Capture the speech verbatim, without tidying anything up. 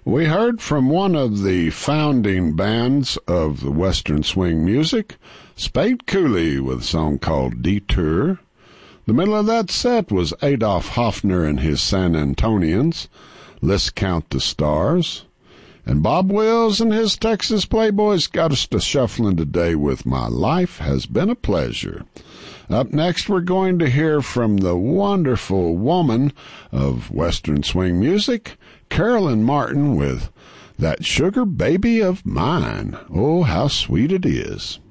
We heard from one of the founding bands of the Western swing music, Spade Cooley, with a song called Detour. The middle of that set was Adolph Hoffner and his San Antonians, Let's Count the Stars. And Bob Wills and his Texas Playboys got us to shuffling today with My Life Has Been a Pleasure. Up next, we're going to hear from the wonderful woman of Western swing music, Carolyn Martin, with That Sugar Baby of Mine. Oh, how sweet it is.